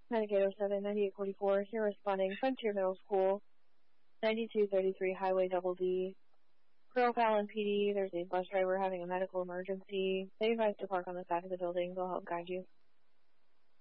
Medicaid 07 9844, here responding Frontier Middle School, 9233 Highway Double D. Pearl Fallon PD, there's a bus driver having a medical emergency. They advise to park on the side of the building. They'll help guide you.